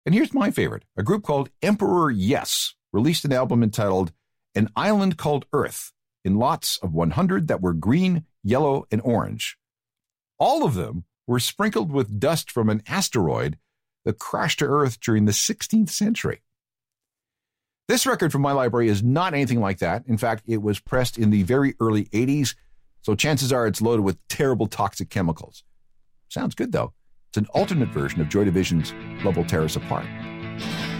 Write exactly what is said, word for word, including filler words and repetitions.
And here's my favorite. A group called Emperor Yes released an album entitled An Island Called Earth in lots of one hundred that were green, yellow, and orange. All of them were sprinkled with dust from an asteroid that crashed to Earth during the sixteenth century. This record from my library is not anything like that. In fact, it was pressed in the very early eighties, so chances are it's loaded with terrible toxic chemicals. Sounds good, though. It's an alternate version of Joy Division's Love Will Tear Us Apart.